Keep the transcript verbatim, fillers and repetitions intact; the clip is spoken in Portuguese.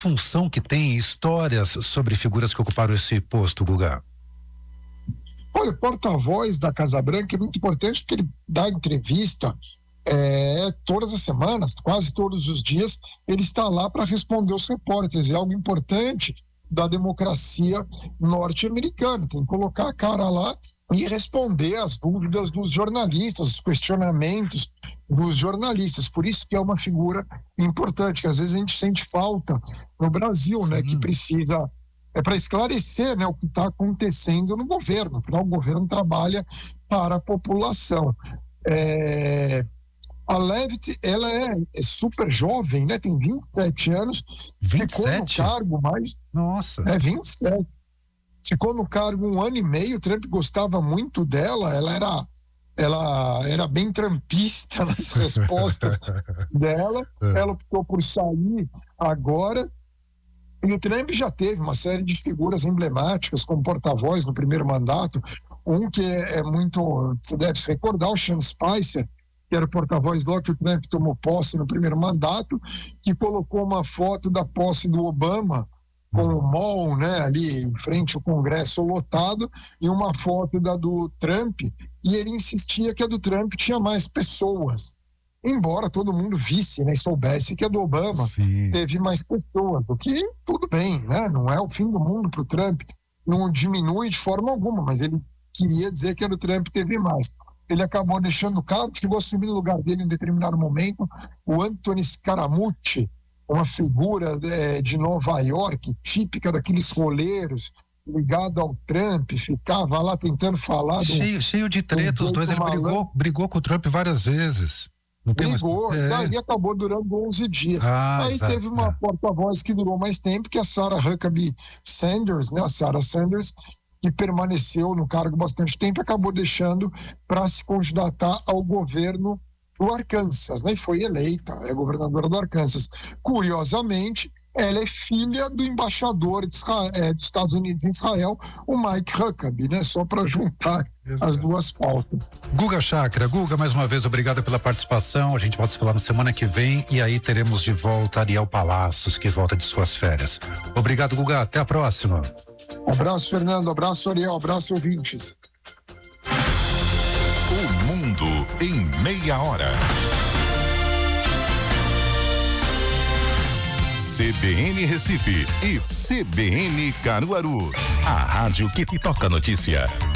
função que tem, histórias sobre figuras que ocuparam esse posto, Guga? Olha, o porta-voz da Casa Branca é muito importante porque ele dá entrevista é, todas as semanas, quase todos os dias, ele está lá para responder os repórteres. É algo importante da democracia norte-americana. Tem que colocar a cara lá e responder às dúvidas dos jornalistas, os questionamentos dos jornalistas. Por isso que é uma figura importante, que às vezes a gente sente falta no Brasil, né, que precisa, é para esclarecer, né, o que está acontecendo no governo. Afinal, o governo trabalha para a população. É... A Leavitt, ela é, é super jovem, né? Tem vinte e sete anos. vinte e sete? Ficou no cargo mais... Nossa. É, vinte e sete. Ficou no cargo um ano e meio. O Trump gostava muito dela. Ela era, ela era bem trumpista nas respostas dela. Ela optou por sair agora. E o Trump já teve uma série de figuras emblemáticas como porta-voz no primeiro mandato. Um que é, é muito... Você deve se recordar, o Sean Spicer, que era o porta-voz lá que o Trump tomou posse no primeiro mandato, que colocou uma foto da posse do Obama com o mall, né, ali em frente ao Congresso lotado, e uma foto da do Trump, e ele insistia que a do Trump tinha mais pessoas, embora todo mundo visse, né, e soubesse que a do Obama Sim. teve mais pessoas, o que tudo bem, né, não é o fim do mundo para o Trump, não diminui de forma alguma, mas ele queria dizer que a do Trump teve mais. Ele acabou deixando o cargo, chegou a assumir no lugar dele em determinado momento o Anthony Scaramucci, uma figura é, de Nova York, típica daqueles roleiros, ligado ao Trump, ficava lá tentando falar... Cheio, do, cheio de treta, os dois, ele brigou, brigou com o Trump várias vezes. Não tem brigou, mais... é. Daí acabou durando onze dias. Ah, Aí exato, teve uma é. porta-voz que durou mais tempo, que é a Sarah Huckabee Sanders, né? A Sarah Sanders, que permaneceu no cargo bastante tempo e acabou deixando para se candidatar ao governo do Arkansas, né? E foi eleita, é governadora do Arkansas. Curiosamente, ela é filha do embaixador de Israel, é, dos Estados Unidos em Israel, o Mike Huckabee, né? Só para juntar Exato. As duas pautas. Guga Chakra, Guga, mais uma vez, obrigado pela participação. A gente volta a se falar na semana que vem e aí teremos de volta Ariel Palacios, que volta de suas férias. Obrigado, Guga. Até a próxima. Abraço, Fernando. Abraço, Ariel. Abraço, ouvintes. O Mundo em Meia Hora. C B N Recife e C B N Caruaru. A rádio que toca notícia.